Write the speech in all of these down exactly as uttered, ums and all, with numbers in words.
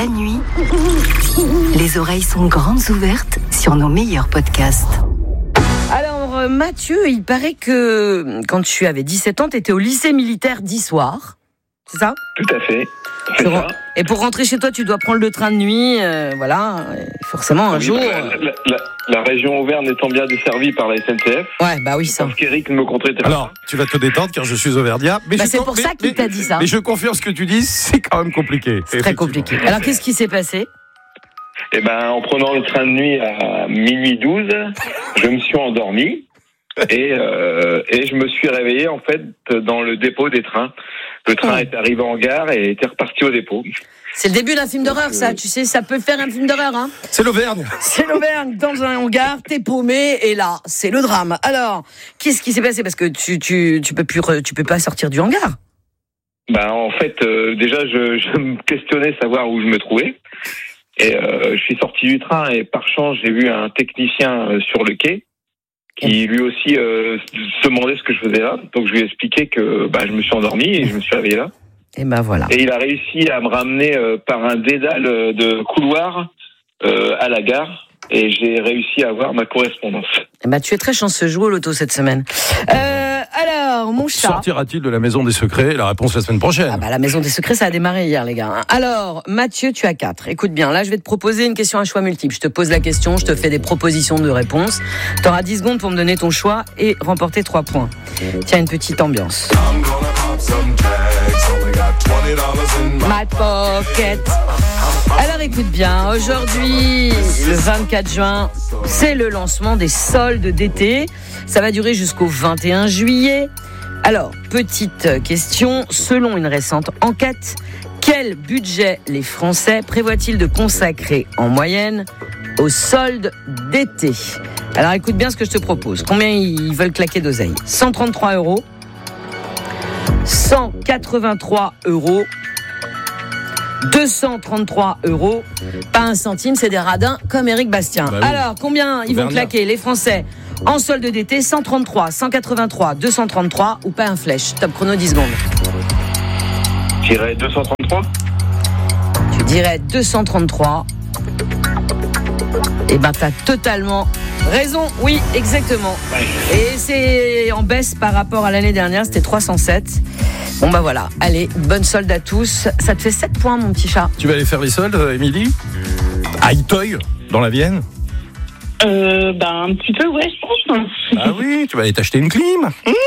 La nuit, les oreilles sont grandes ouvertes sur nos meilleurs podcasts. Alors Mathieu, il paraît que quand tu avais dix-sept ans, tu étais au lycée militaire d'Issoire, c'est ça ? Tout à fait. C'est ça. Et pour rentrer chez toi, tu dois prendre le train de nuit, euh, voilà, et forcément un oui, jour... La, la, la, la région Auvergne étant bien desservie par la S N C F. Ouais, bah oui, ça. Parce qu'Éric me comptait. Alors, tu vas te détendre car je suis auvergnat. Mais bah je c'est com- pour mais, ça qu'il mais, t'a dit ça. Mais je confirme ce que tu dis, c'est quand même compliqué. C'est très compliqué. Alors qu'est-ce qui s'est passé ? Eh ben, en prenant le train de nuit à minuit douze, je me suis endormi et, euh, et je me suis réveillé en fait dans le dépôt des trains. Le train est arrivé en gare et était reparti au dépôt. C'est le début d'un film d'horreur, Donc, ça. euh... Tu sais, ça peut faire un film d'horreur, hein. C'est l'Auvergne. C'est l'Auvergne, dans un hangar, t'es paumé, et là, c'est le drame. Alors, qu'est-ce qui s'est passé ? Parce que tu, tu, tu peux plus, re, tu peux pas sortir du hangar. Bah, en fait, euh, déjà, je, je me questionnais savoir où je me trouvais. Et euh, je suis sorti du train et par chance, j'ai vu un technicien euh, sur le quai qui lui aussi euh, se demandait ce que je faisais là. Donc, je lui ai expliqué que bah, je me suis endormi et je me suis réveillé là. Et ben voilà. Et il a réussi à me ramener euh, par un dédale de couloir euh, à la gare. Et j'ai réussi à avoir ma correspondance. Et ben tu es très chanceux, joue au loto cette semaine. Euh, alors, mon chat... Sortira-t-il de la maison des secrets ? La réponse la semaine prochaine. Ah bah la maison des secrets, ça a démarré hier, les gars. Alors, Mathieu, tu as quatre. Écoute bien, là, je vais te proposer une question à choix multiple. Je te pose la question, je te fais des propositions de réponses. Tu auras dix secondes pour me donner ton choix et remporter trois points. Tiens, une petite ambiance. My pocket. Alors écoute bien, aujourd'hui, le vingt-quatre juin, c'est le lancement des soldes d'été. Ça va durer jusqu'au vingt et un juillet. Alors, petite question, selon une récente enquête, quel budget les Français prévoient-ils de consacrer en moyenne aux soldes d'été ? Alors écoute bien ce que je te propose. Combien ils veulent claquer d'oseille ? cent trente-trois euros, cent quatre-vingt-trois euros, deux cent trente-trois euros, pas un centime, c'est des radins comme Éric Bastien. Bah oui. Alors, combien ils vont claquer les Français en solde d'été ? Cent trente-trois, cent quatre-vingt-trois, deux cent trente-trois ou pas un flèche ? Top chrono, dix secondes. Je dirais deux cent trente-trois. Tu dirais deux cent trente-trois. Eh ben, t'as totalement raison, oui, exactement. Ouais. Et c'est en baisse par rapport à l'année dernière, c'était trois cent sept. Bon bah voilà, allez, bonne solde à tous. Ça te fait sept points, mon petit chat. Tu vas aller faire les soldes, Émilie ? À Itoy, dans la Vienne ? Euh, bah, un petit peu, ouais, je pense. Ah oui, tu vas aller t'acheter une clim.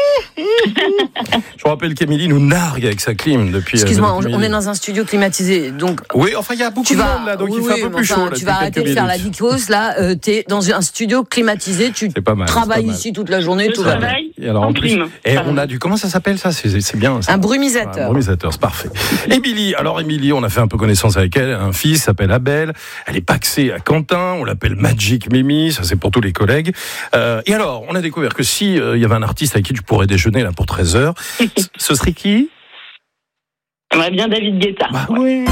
Je vous rappelle qu'Émilie nous nargue avec sa clim depuis... Excuse-moi, euh, depuis on, on est dans un studio climatisé, donc... Oui, enfin, il y a beaucoup tu de vas, monde, là, donc oui, il fait oui, un peu plus enfin, chaud. Là, tu vas arrêter de faire la dicose, là, euh, t'es dans un studio climatisé, tu mal, travailles ici toute la journée, Je tout va bien. Et alors, en plus, et on a du... Comment ça s'appelle, ça ? C'est, c'est bien. Ça. Un brumisateur. Un brumisateur, c'est parfait. Émilie, alors Émilie, on a fait un peu connaissance avec elle, un fils s'appelle Abel, elle est paxée à Quentin, on l'appelle Magic Mimi, ça c'est pour tous les collègues. Euh, et alors, on a découvert que si euh, il y avait un artiste avec qui tu pourrais déjeuner là pour treize heures, ce serait qui ? J'aimerais bien David Guetta. Bah oui.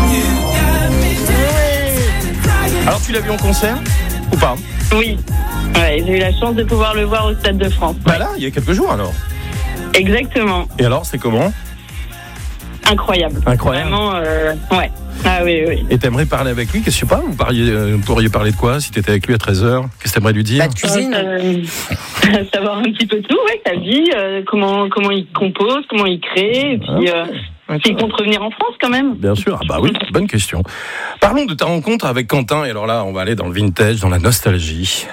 Alors, tu l'as vu en concert ou pas ? Oui. Ouais, j'ai eu la chance de pouvoir le voir au Stade de France. Bah là, il y a quelques jours alors. Exactement. Et alors, c'est comment ? Incroyable. Incroyable. Vraiment, euh, ouais. Ah oui, oui. Et t'aimerais parler avec lui ? Qu'est-ce que je sais pas, vous parliez, euh, pourriez parler de quoi si t'étais avec lui à treize heures ? Qu'est-ce que t'aimerais lui dire ? Pas de cuisine. Euh, savoir un petit peu tout, ouais, sa vie, euh, comment comment il compose, comment il crée, et puis euh, ah, s'il compte revenir en France quand même. Bien sûr, ah bah oui, bonne question. Parlons de ta rencontre avec Quentin, et alors là, on va aller dans le vintage, dans la nostalgie.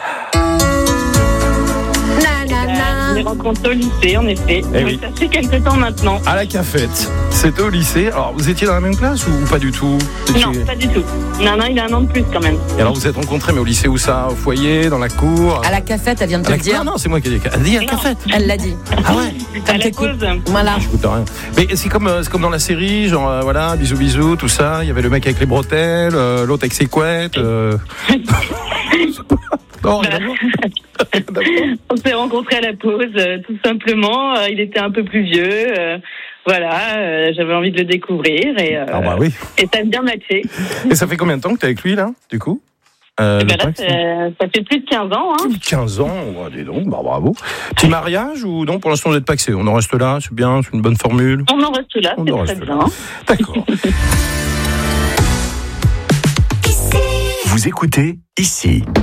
Des rencontres au lycée, en effet. Eh oui. Ça fait quelques temps maintenant. À la cafette. C'était au lycée. Alors, vous étiez dans la même classe ou pas du tout ? Non, pas du tout. Non, non, il a un an de plus quand même. Et alors, vous êtes rencontrés, mais au lycée où ça ? Au foyer, dans la cour ? À la cafette, elle vient de te la... le dire. Non, non, c'est moi qui ai dit. Elle a dit à la cafette. Elle l'a dit. Ah ouais ? À la pause. Voilà. J'écoute rien. Mais c'est comme, c'est comme dans la série, genre, euh, voilà, bisous, bisous, tout ça. Il y avait le mec avec les bretelles, euh, l'autre avec ses couettes. Euh... non, rien à voir. On s'est rencontrés à la pause, euh, tout simplement. Euh, il était un peu plus vieux. Euh, voilà, euh, j'avais envie de le découvrir. Et, euh, ah bah oui. Et ça a bien matché. Et ça fait combien de temps que tu es avec lui, là, du coup ? Euh, ben là, ça, ça fait plus de quinze ans. Hein. Plus de quinze ans, oh, dis donc, bah, bravo. Petit mariage ou non ? Pour l'instant, vous n'êtes pas paxé. On en reste là, c'est bien, c'est une bonne formule. On en reste là, On c'est en très reste bien. Là. D'accord. Vous écoutez ici.